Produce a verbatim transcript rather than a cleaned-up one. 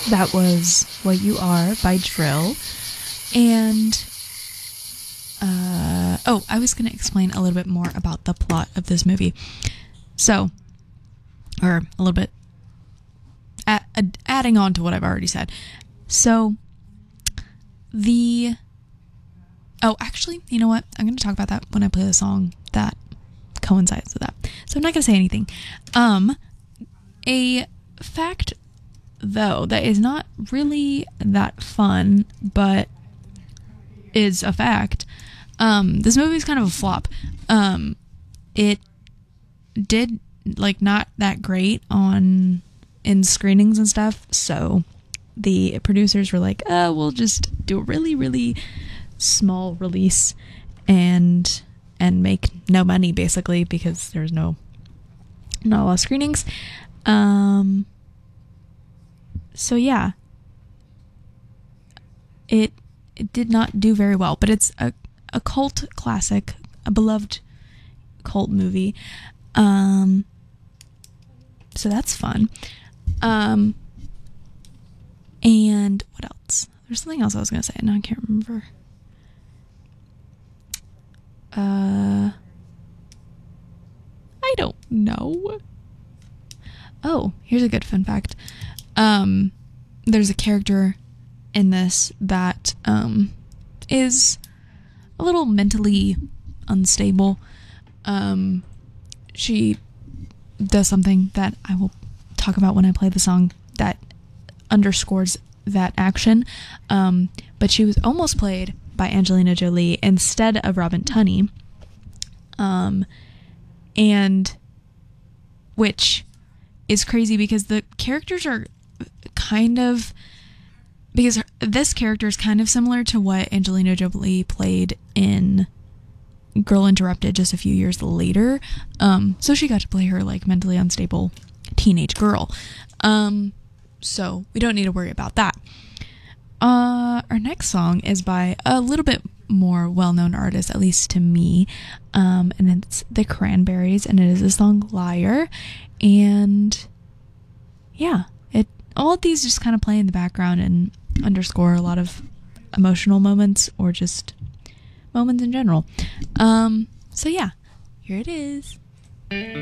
That was What You Are by Drill. And, uh, oh, I was going to explain a little bit more about the plot of this movie. So, or a little bit a- a- adding on to what I've already said. So, the, oh, actually, you know what? I'm going to talk about that when I play the song that coincides with that. So I'm not going to say anything. Um, a fact, though, that is not really that fun, but is a fact. Um, this movie is kind of a flop. Um, it did, like, not that great on, in screenings and stuff, so the producers were like, uh, we'll just do a really, really small release and, and make no money, basically, because there's no, not a lot of screenings. Um, so yeah, it, it did not do very well, but it's a, a cult classic, a beloved cult movie. Um, so that's fun. Um, and what else? There's something else I was going to say. Now I can't remember. Uh, I don't know. Oh, here's a good fun fact. Um, there's a character in this that, um, is a little mentally unstable. Um, she does something that I will talk about when I play the song that underscores that action. Um, but she was almost played by Angelina Jolie instead of Robin Tunney. Um, and which is crazy because the characters are kind of, because this character is kind of similar to what Angelina Jolie played in Girl Interrupted just a few years later. Um, so she got to play her, like, mentally unstable teenage girl. Um, so we don't need to worry about that. Uh, our next song is by a little bit more well-known artist, at least to me. Um, and it's The Cranberries, and it is the song Liar. And yeah, it, all of these just kind of play in the background and underscore a lot of emotional moments or just moments in general. Um, so yeah, here it is.